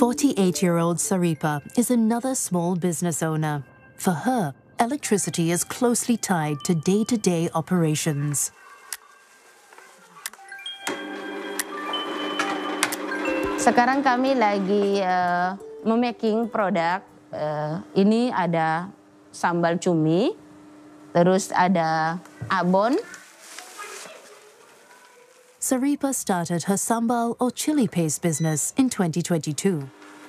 48-year-old Saripa is another small business owner. For her, electricity is closely tied to day-to-day operations. Sekarang kami lagi memaking produk. Ini ada sambal cumi, terus ada abon. Saripa started her sambal or chili paste business in 2022.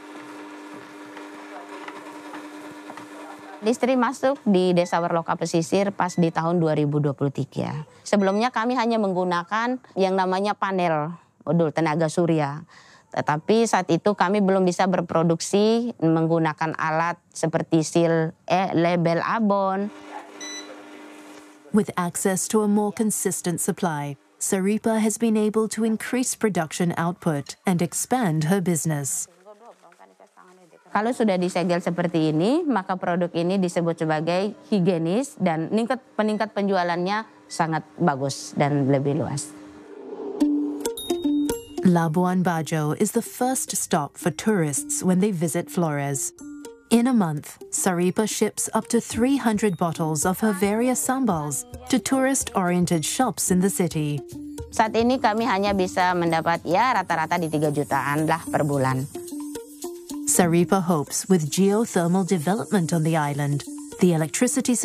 Listrik masuk di Desa Warloka Pesisir pas di tahun 2023. Sebelumnya kami hanya menggunakan yang namanya panel modul tenaga surya. Tetapi saat itu kami belum bisa berproduksi menggunakan alat seperti label abon. With access to a more consistent supply, Saripa has been able to increase production output and expand her business. Kalau sudah disegel seperti ini, maka produk ini disebut sebagai higienis dan peningkat penjualannya sangat bagus dan lebih luas. Labuan Bajo is the first stop for tourists when they visit Flores. In a month, Saripa ships up to 300 bottles of her various sambals to tourist-oriented shops in the city. Saat ini kami hanya bisa mendapat rata-rata di 3 jutaan lah per bulan. Saripa hopes with geothermal development on the island, the electricity